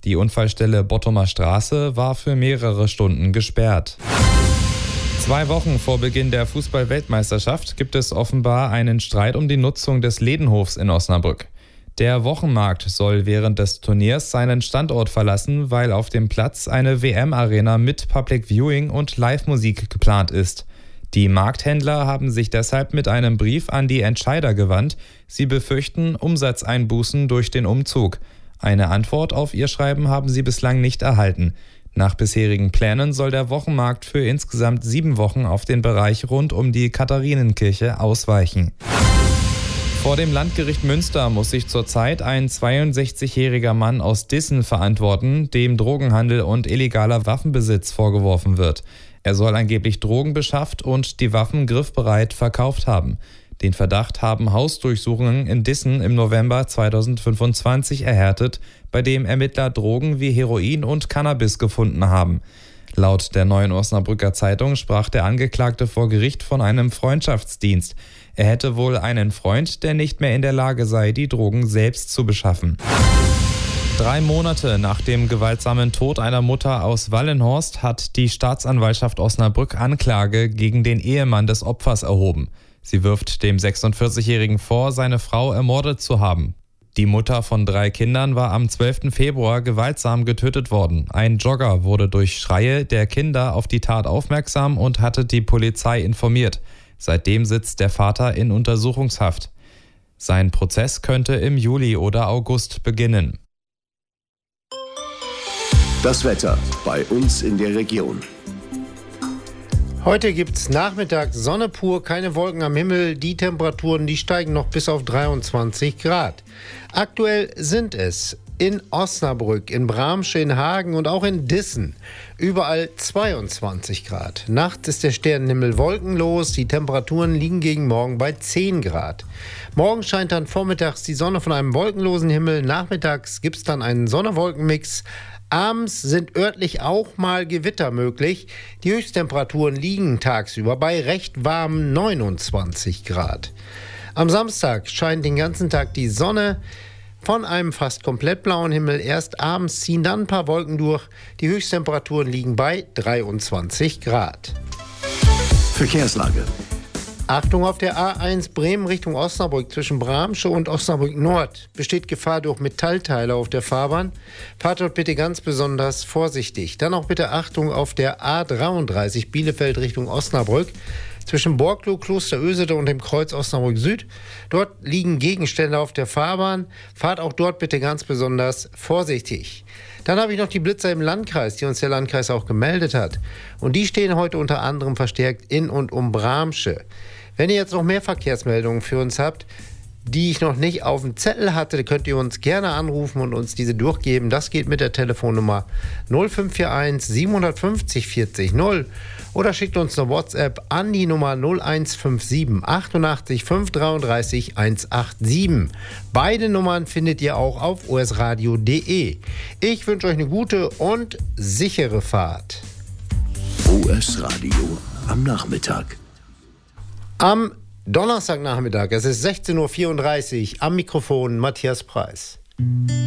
Die Unfallstelle Bottomer Straße war für mehrere Stunden gesperrt. 2 Wochen vor Beginn der Fußball-Weltmeisterschaft gibt es offenbar einen Streit um die Nutzung des Ledenhofs in Osnabrück. Der Wochenmarkt soll während des Turniers seinen Standort verlassen, weil auf dem Platz eine WM-Arena mit Public Viewing und Live-Musik geplant ist. Die Markthändler haben sich deshalb mit einem Brief an die Entscheider gewandt. Sie befürchten Umsatzeinbußen durch den Umzug. Eine Antwort auf ihr Schreiben haben sie bislang nicht erhalten. Nach bisherigen Plänen soll der Wochenmarkt für insgesamt 7 Wochen auf den Bereich rund um die Katharinenkirche ausweichen. Vor dem Landgericht Münster muss sich zurzeit ein 62-jähriger Mann aus Dissen verantworten, dem Drogenhandel und illegaler Waffenbesitz vorgeworfen wird. Er soll angeblich Drogen beschafft und die Waffen griffbereit verkauft haben. Den Verdacht haben Hausdurchsuchungen in Dissen im November 2025 erhärtet, bei dem Ermittler Drogen wie Heroin und Cannabis gefunden haben. Laut der Neuen Osnabrücker Zeitung sprach der Angeklagte vor Gericht von einem Freundschaftsdienst. Er hätte wohl einen Freund, der nicht mehr in der Lage sei, die Drogen selbst zu beschaffen. 3 Monate nach dem gewaltsamen Tod einer Mutter aus Wallenhorst hat die Staatsanwaltschaft Osnabrück Anklage gegen den Ehemann des Opfers erhoben. Sie wirft dem 46-Jährigen vor, seine Frau ermordet zu haben. Die Mutter von 3 Kindern war am 12. Februar gewaltsam getötet worden. Ein Jogger wurde durch Schreie der Kinder auf die Tat aufmerksam und hatte die Polizei informiert. Seitdem sitzt der Vater in Untersuchungshaft. Sein Prozess könnte im Juli oder August beginnen. Das Wetter bei uns in der Region. Heute gibt es Nachmittag Sonne pur, keine Wolken am Himmel. Die Temperaturen, die steigen noch bis auf 23 Grad. Aktuell sind es in Osnabrück, in Bramsche, in Hagen und auch in Dissen überall 22 Grad. Nachts ist der Sternenhimmel wolkenlos. Die Temperaturen liegen gegen morgen bei 10 Grad. Morgen scheint dann vormittags die Sonne von einem wolkenlosen Himmel. Nachmittags gibt es dann einen Sonne-Wolken-Mix. Abends sind örtlich auch mal Gewitter möglich. Die Höchsttemperaturen liegen tagsüber bei recht warmen 29 Grad. Am Samstag scheint den ganzen Tag die Sonne von einem fast komplett blauen Himmel. Erst abends ziehen dann ein paar Wolken durch. Die Höchsttemperaturen liegen bei 23 Grad. Verkehrslage. Achtung, auf der A1 Bremen Richtung Osnabrück zwischen Bramsche und Osnabrück Nord besteht Gefahr durch Metallteile auf der Fahrbahn. Fahrt dort bitte ganz besonders vorsichtig. Dann auch bitte Achtung auf der A33 Bielefeld Richtung Osnabrück zwischen Borkloh, Kloster Ösede und dem Kreuz Osnabrück Süd. Dort liegen Gegenstände auf der Fahrbahn. Fahrt auch dort bitte ganz besonders vorsichtig. Dann habe ich noch die Blitzer im Landkreis, die uns der Landkreis auch gemeldet hat. Und die stehen heute unter anderem verstärkt in und um Bramsche. Wenn ihr jetzt noch mehr Verkehrsmeldungen für uns habt, die ich noch nicht auf dem Zettel hatte, könnt ihr uns gerne anrufen und uns diese durchgeben. Das geht mit der Telefonnummer 0541 750 40 0 oder schickt uns eine WhatsApp an die Nummer 0157 88 533 187. Beide Nummern findet ihr auch auf osradio.de. Ich wünsche euch eine gute und sichere Fahrt. OS Radio am Nachmittag. Am Donnerstagnachmittag, es ist 16.34 Uhr, am Mikrofon Matthias Preis.